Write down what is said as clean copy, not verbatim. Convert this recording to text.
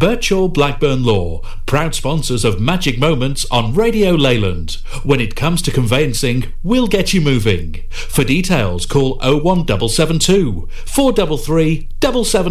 Birchall Blackburn Law, proud sponsors of Magic Moments on Radio Leyland. When it comes to conveyancing, we'll get you moving. For details, call 01772 433 77